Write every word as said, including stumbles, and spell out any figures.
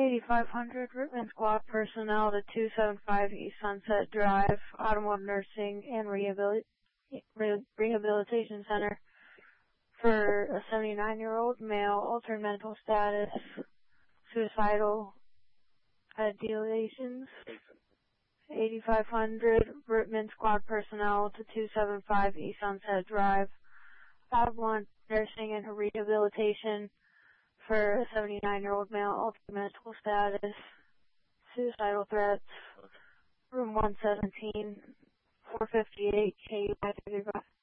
eighty-five hundred Rittman Squad personnel to two seventy-five East Sunset Drive, Automotive Nursing and Rehabil- Re- Rehabilitation Center for a seventy-nine-year-old male, altered mental status, suicidal ideations. eighty-five hundred Rittman Squad personnel to two seventy-five East Sunset Drive, Automotive Nursing and Rehabilitation for a seventy-nine-year-old male, altered mental status, suicidal threats, room one seventeen, four fifty-eight K U I thirty-five.